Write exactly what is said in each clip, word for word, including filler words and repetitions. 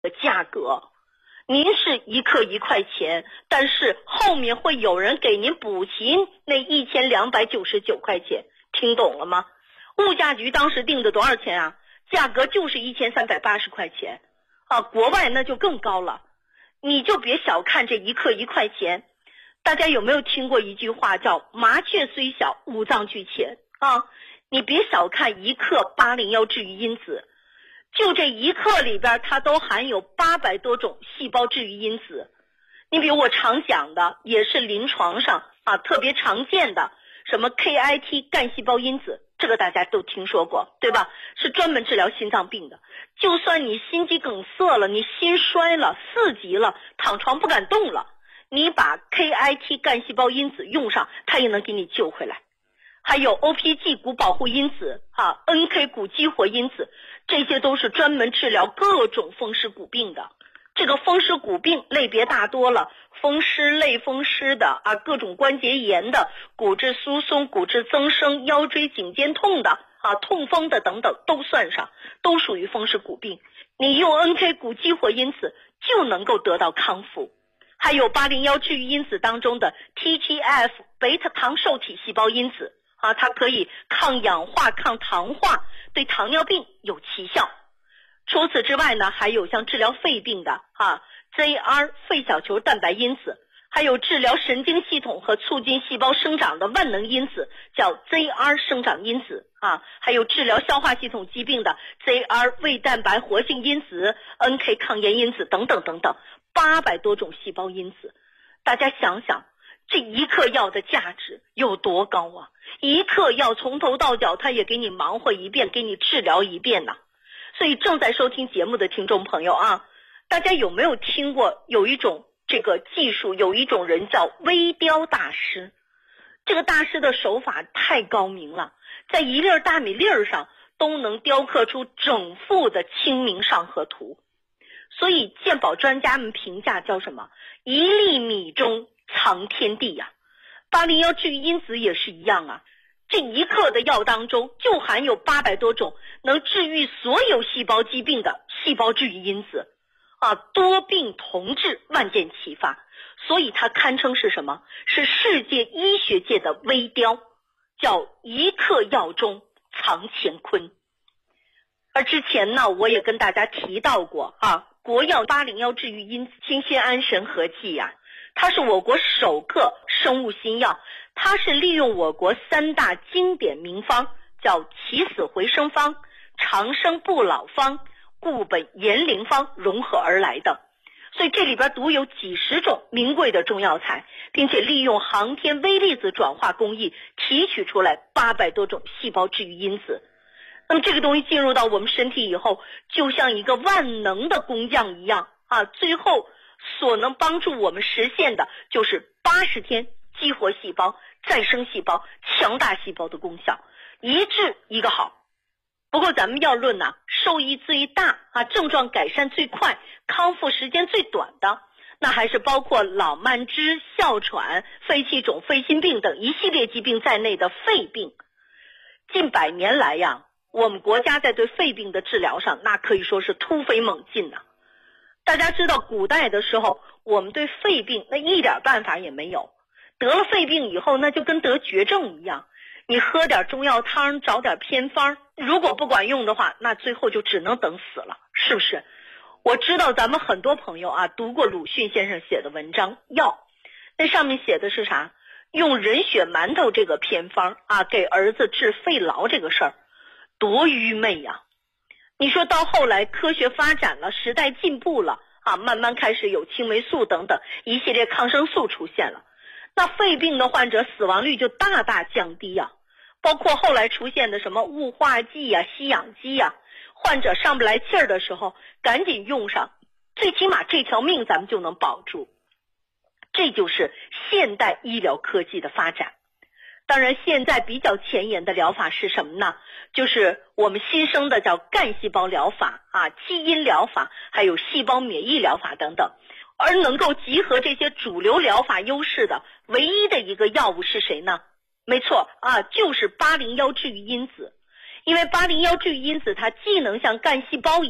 的价格。您是一克一块钱，但是后面会有人给您补齐那一千两百九十九块钱，听懂了吗？物价局当时定的多少钱啊？价格就是一千三百八十块钱啊，国外那就更高了。你就别小看这一克一块钱。大家有没有听过一句话叫麻雀虽小，五脏俱全啊？你别小看一克八零幺治愈因子，就这一克里边它都含有八百多种细胞治愈因子。你比如我常讲的，也是临床上啊特别常见的什么 K I T 干细胞因子，这个大家都听说过对吧？是专门治疗心脏病的。就算你心肌梗塞了，你心衰了，四级了，躺床不敢动了，你把 K I T 干细胞因子用上，它也能给你救回来。还有 O P G 骨保护因子啊 N K 骨激活因子，这些都是专门治疗各种风湿骨病的。这个风湿骨病类别大多了，风湿、类风湿的啊，各种关节炎的，骨质疏松、骨质增生、腰椎颈肩痛的啊，痛风的等等都算上，都属于风湿骨病。你用 N K 骨激活因子就能够得到康复。还有八零幺治愈因子当中的 T G F 贝塔糖受体细胞因子啊，它可以抗氧化、抗糖化，对糖尿病有奇效。除此之外呢，还有像治疗肺病的啊 Z R 肺小球蛋白因子，还有治疗神经系统和促进细胞生长的万能因子叫 Z R 生长因子啊，还有治疗消化系统疾病的 Z R 胃蛋白活性因子、N K 抗炎因子等等等等，八百多种细胞因子。大家想想这一克药的价值有多高啊？一克药从头到脚它也给你忙活一遍，给你治疗一遍呢。所以正在收听节目的听众朋友啊，大家有没有听过有一种这个技术，有一种人叫微雕大师。这个大师的手法太高明了，在一粒大米粒儿上都能雕刻出整幅的清明上河图。所以健保专家们评价叫什么？一粒米中藏天地呀、啊！八零幺治愈因子也是一样啊，这一克的药当中就含有八百多种能治愈所有细胞疾病的细胞治愈因子啊，多病同治，万箭齐发。所以它堪称是什么？是世界医学界的微雕，叫一克药中藏乾坤。而之前呢，我也跟大家提到过啊，国药八零幺治愈因子清酰胺神合剂呀、啊，它是我国首个生物新药，它是利用我国三大经典名方，叫起死回生方、长生不老方、固本延龄方融合而来的。所以这里边独有几十种名贵的中药材，并且利用航天微粒子转化工艺提取出来八百多种细胞治愈因子。那么这个东西进入到我们身体以后，就像一个万能的工匠一样啊，最后所能帮助我们实现的就是八十天激活细胞、再生细胞、强大细胞的功效，一治一个好。不过咱们要论呢、啊，受益最大啊，症状改善最快、康复时间最短的，那还是包括老慢支、哮喘、肺气肿、肺心病等一系列疾病在内的肺病。近百年来呀，我们国家在对肺病的治疗上，那可以说是突飞猛进呐、啊。大家知道，古代的时候，我们对肺病那一点办法也没有，得了肺病以后，那就跟得绝症一样。你喝点中药汤，找点偏方，如果不管用的话，那最后就只能等死了，是不是？我知道咱们很多朋友啊读过鲁迅先生写的文章《药》，那上面写的是啥？用人血馒头这个偏方啊，给儿子治肺痨这个事儿，多愚昧呀、啊！你说到后来科学发展了，时代进步了啊，慢慢开始有青霉素等等一系列抗生素出现了，那肺病的患者死亡率就大大降低呀、啊。包括后来出现的什么雾化剂呀、吸氧机呀，患者上不来气儿的时候赶紧用上，最起码这条命咱们就能保住。这就是现代医疗科技的发展。当然现在比较前沿的疗法是什么呢？就是我们新生的叫干细胞疗法啊、基因疗法，还有细胞免疫疗法等等。而能够集合这些主流疗法优势的唯一的一个药物是谁呢？没错啊，就是八零幺治愈因子。因为八零幺治愈因子它既能像干细胞一样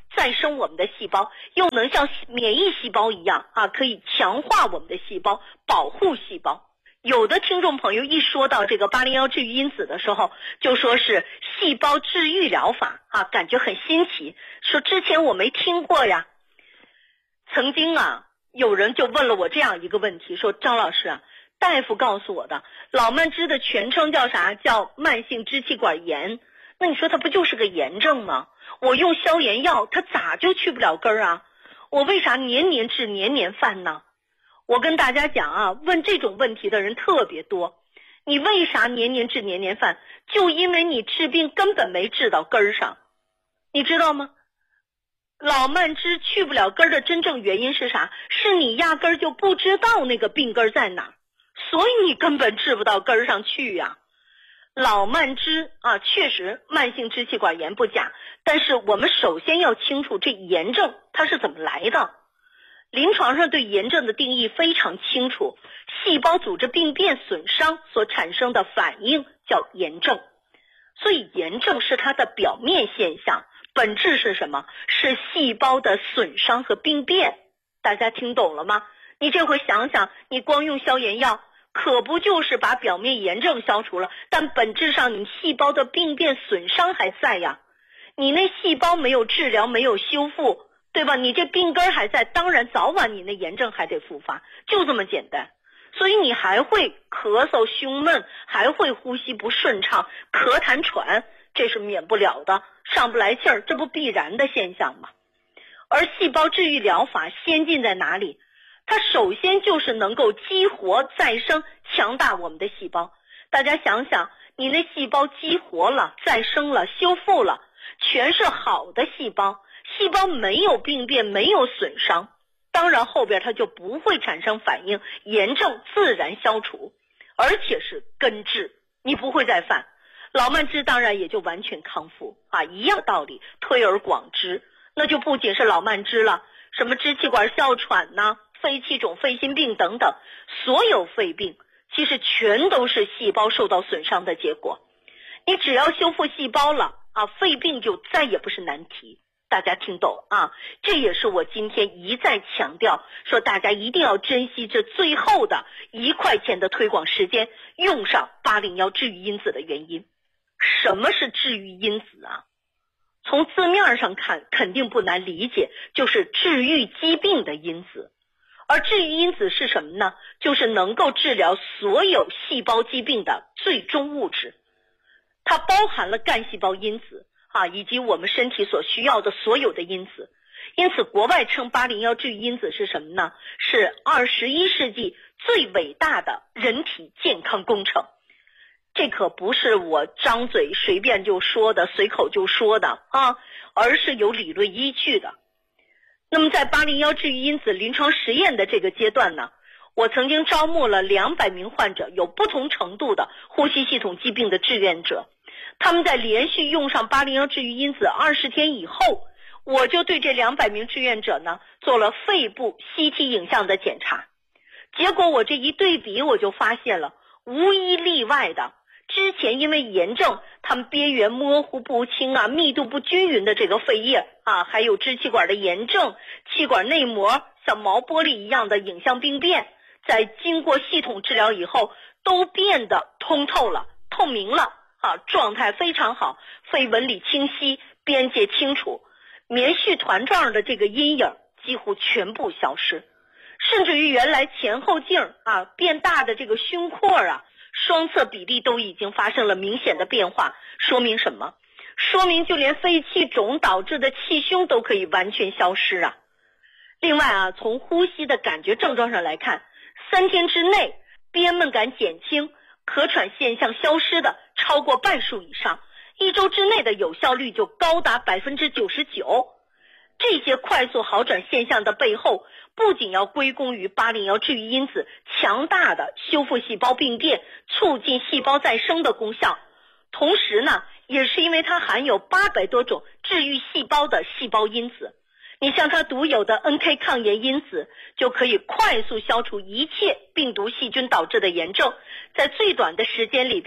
再生我们的细胞，又能像免疫细胞一样啊，可以强化我们的细胞，保护细胞。有的听众朋友一说到这个八零一治愈因子的时候，就说是细胞治愈疗法啊，感觉很新奇，说之前我没听过呀。曾经啊，有人就问了我这样一个问题，说张老师啊，大夫告诉我的老慢支的全称叫啥？叫慢性支气管炎。那你说它不就是个炎症吗？我用消炎药，它咋就去不了根儿啊？我为啥年年治年年犯呢？我跟大家讲啊，问这种问题的人特别多。你为啥年年治年年犯？就因为你治病根本没治到根儿上，你知道吗？老慢支去不了根儿的真正原因是啥？是你压根儿就不知道那个病根儿在哪儿，所以你根本治不到根儿上去呀。老慢支啊，确实慢性支气管炎不假，但是我们首先要清楚这炎症它是怎么来的。临床上对炎症的定义非常清楚，细胞组织病变损伤所产生的反应叫炎症。所以炎症是它的表面现象，本质是什么？是细胞的损伤和病变。大家听懂了吗？你这回想想，你光用消炎药可不就是把表面炎症消除了，但本质上你细胞的病变损伤还在呀。你那细胞没有治疗，没有修复，对吧？你这病根还在，当然早晚你那炎症还得复发，就这么简单。所以你还会咳嗽胸闷，还会呼吸不顺畅，咳痰喘，这是免不了的，上不来气儿，这不必然的现象吗？而细胞治愈疗法先进在哪里？它首先就是能够激活再生，强大我们的细胞。大家想想，你那细胞激活了，再生了，修复了，全是好的细胞，细胞没有病变，没有损伤，当然后边它就不会产生反应，炎症自然消除，而且是根治，你不会再犯。老慢支当然也就完全康复啊，一样道理，推而广之，那就不仅是老慢支了，什么支气管哮喘呐、肺气肿、肺心病等等，所有肺病其实全都是细胞受到损伤的结果。你只要修复细胞了啊，肺病就再也不是难题。大家听懂啊？这也是我今天一再强调，说大家一定要珍惜这最后的一块钱的推广时间，用上八零一治愈因子的原因。什么是治愈因子啊？从字面上看肯定不难理解，就是治愈疾病的因子。而治愈因子是什么呢？就是能够治疗所有细胞疾病的最终物质。它包含了干细胞因子啊，以及我们身体所需要的所有的因子。因此国外称八零一治愈因子是什么呢？是二十一世纪最伟大的人体健康工程。这可不是我张嘴随便就说的，随口就说的啊，而是有理论依据的。那么在八零一治愈因子临床实验的这个阶段呢，我曾经招募了两百名患者，有不同程度的呼吸系统疾病的志愿者。他们在连续用上八零一治愈因子二十天以后，我就对这两百名志愿者呢做了肺部 C T 影像的检查。结果我这一对比，我就发现了无一例外的，之前因为炎症他们边缘模糊不清啊，密度不均匀的这个肺叶啊，还有支气管的炎症，气管内膜像毛玻璃一样的影像病变，在经过系统治疗以后都变得通透了，透明了啊，状态非常好，肺纹理清晰，边界清楚，棉絮团状的这个阴影几乎全部消失，甚至于原来前后径啊变大的这个胸廓啊，双侧比例都已经发生了明显的变化。说明什么？说明就连肺气肿导致的气胸都可以完全消失啊。另外啊，从呼吸的感觉症状上来看，三天之内憋闷感减轻，咳喘现象消失的超过半数以上，一周之内的有效率就高达 百分之九十九。 这些快速好转现象的背后，不仅要归功于八零一治愈因子强大的修复细胞病变、促进细胞再生的功效，同时呢，也是因为它含有八百多种治愈细胞的细胞因子。你像它独有的 N K 抗炎因子，就可以快速消除一切病毒细菌导致的炎症，在最短的时间里边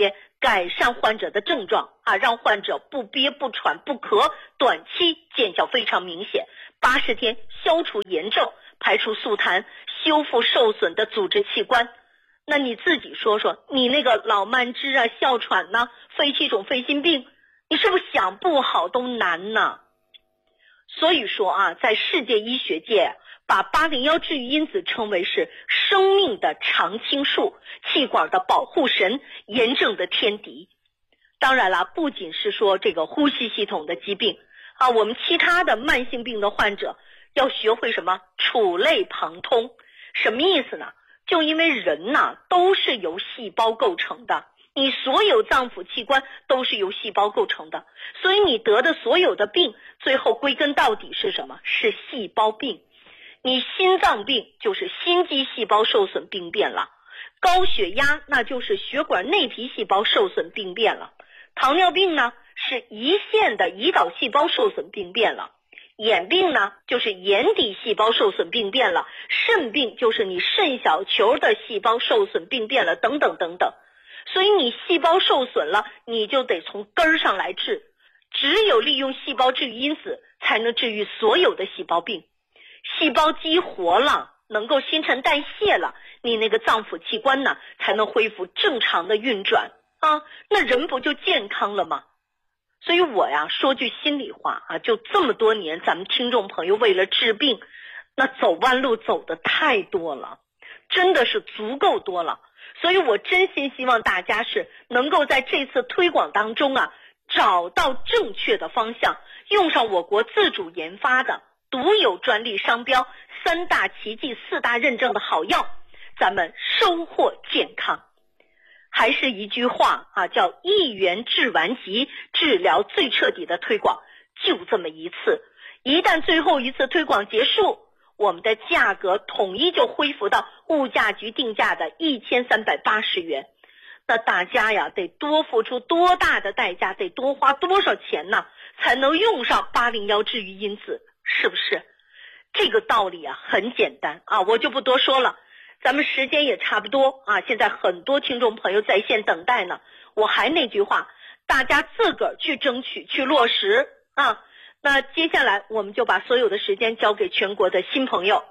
改善患者的症状啊，让患者不憋不喘不咳，短期见效非常明显，八十天消除炎症，排出宿痰，修复受损的组织器官。那你自己说说，你那个老慢支啊、哮喘呢、肺气肿、肺心病，你是不是想不好都难呢？所以说啊，在世界医学界，把八零一治愈因子称为是生命的常青树，气管的保护神，炎症的天敌。当然了，不仅是说这个呼吸系统的疾病啊，我们其他的慢性病的患者要学会什么？触类旁通。什么意思呢？就因为人呐都是由细胞构成的，你所有脏腑器官都是由细胞构成的，所以你得的所有的病，最后归根到底是什么？是细胞病。你心脏病就是心肌细胞受损病变了，高血压那就是血管内皮细胞受损病变了，糖尿病呢是胰腺的胰岛细胞受损病变了，眼病呢就是眼底细胞受损病变了，肾病就是你肾小球的细胞受损病变了，等等等等。所以你细胞受损了，你就得从根儿上来治，只有利用细胞治愈因子才能治愈所有的细胞病。细胞激活了，能够新陈代谢了，你那个脏腑器官呢才能恢复正常的运转啊，那人不就健康了吗？所以我呀说句心里话啊，就这么多年，咱们听众朋友为了治病，那走弯路走的太多了，真的是足够多了。所以我真心希望大家是能够在这次推广当中啊，找到正确的方向，用上我国自主研发的独有专利商标、三大奇迹、四大认证的好药，咱们收获健康。还是一句话啊，叫一元治完疾，治疗最彻底的推广，就这么一次。一旦最后一次推广结束，我们的价格统一就恢复到物价局定价的一千三百八十元。那大家呀，得多付出多大的代价，得多花多少钱呢，才能用上八零一治愈因子，是不是？这个道理啊很简单啊，我就不多说了。咱们时间也差不多啊，现在很多听众朋友在线等待呢。我还那句话，大家自个儿去争取，去落实啊。那接下来我们就把所有的时间交给全国的新朋友。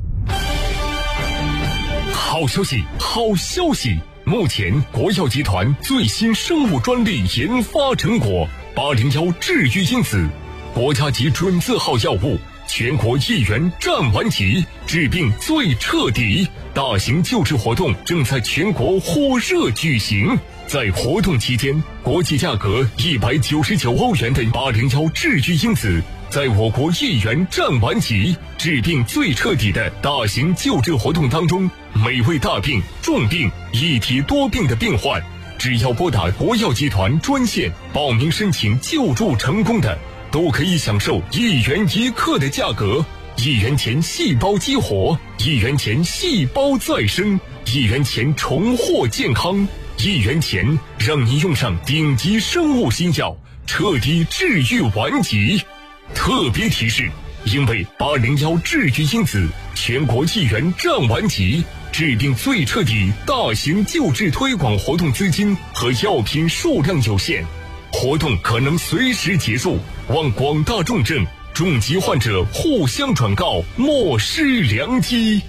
好消息，好消息！目前国药集团最新生物专利研发成果八零一治愈因子，国家级准字号药物，全国一元占完级，治病最彻底。大型救治活动正在全国火热举行。在活动期间，国际价格一百九十九欧元的八零一治愈因子，在我国一元占完级，治病最彻底的大型救治活动当中，每位大病、重病、一体多病的病患，只要拨打国药集团专线报名申请救助成功的，都可以享受一元一克的价格。一元钱细胞激活，一元钱细胞再生，一元钱重获健康，一元钱让你用上顶级生物新药，彻底治愈顽疾。特别提示，因为八零一治愈因子全国一元占完级，治病最彻底大型救治推广活动资金和药品数量有限，活动可能随时结束，望广大重症重疾患者互相转告，莫失良机。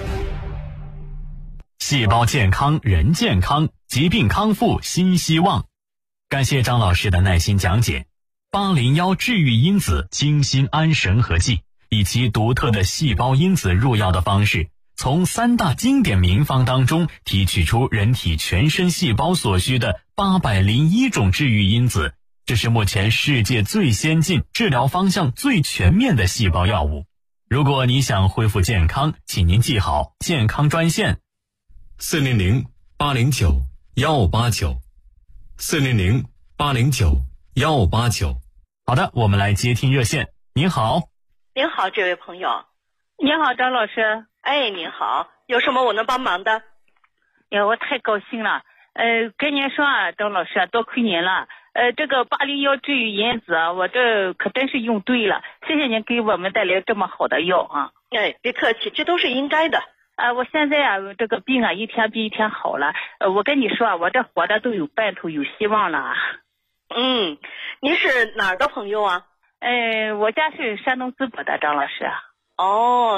细胞健康，人健康，疾病康复新希望。感谢张老师的耐心讲解。八零一治愈因子精心安神合剂，以其独特的细胞因子入药的方式，从三大经典名方当中提取出人体全身细胞所需的八百零一种治愈因子。这是目前世界最先进、治疗方向最全面的细胞药物。如果你想恢复健康，请您记好健康专线四零零八零九幺八九，四零零八零九幺八九。 好的，我们来接听热线。您好。 您好，这位朋友。 您好，张老师。 哎，您好，有什么我能帮忙的？ 呀，我太高兴了。呃，跟您说啊，张老师啊，多亏您了。呃，这个八零一治愈因子啊，我这可真是用对了，谢谢您给我们带来这么好的药啊！ 哎，别客气，这都是应该的呃，我现在啊，这个病啊，一天比一天好了。呃，我跟你说啊，我这活的都有奔头，有希望了。 嗯，您是哪儿的朋友啊？ 呃，我家是山东淄博的，张老师。 哦。